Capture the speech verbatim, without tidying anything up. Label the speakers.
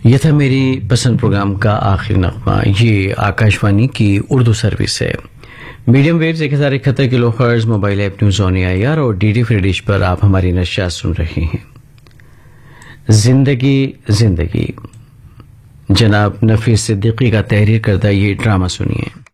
Speaker 1: यह था मेरी पसंद प्रोग्राम का आखिरी नगमा। ये आकाशवाणी की उर्दू सर्विस है। मीडियम वेव्स एक हजार इकहत्तर kilo hertz, mobile app news on AIR और डीडी फ्री डिश पर आप हमारी नशियात सुन रहे हैं। जिंदगी जिंदगी, जनाब नफीस सिद्दीकी का तहरीर करदा ये ड्रामा सुनिए।